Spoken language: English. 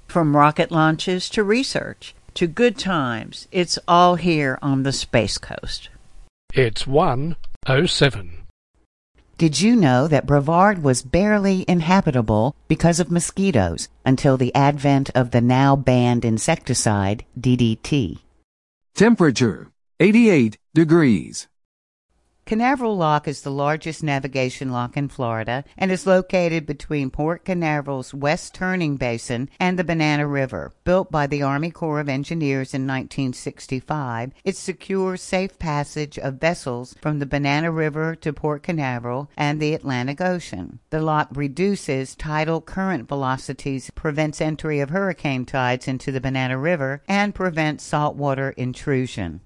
From rocket launches to research to good times, it's all here on the Space Coast. It's 107. Did you know that Brevard was barely inhabitable because of mosquitoes until the advent of the now banned insecticide DDT? Temperature 88 degrees. Canaveral Lock is the largest navigation lock in Florida and is located between Port Canaveral's West Turning Basin and the Banana River. Built by the Army Corps of Engineers in 1965, it secures safe passage of vessels from the Banana River to Port Canaveral and the Atlantic Ocean. The lock reduces tidal current velocities, prevents entry of hurricane tides into the Banana River, and prevents saltwater intrusion.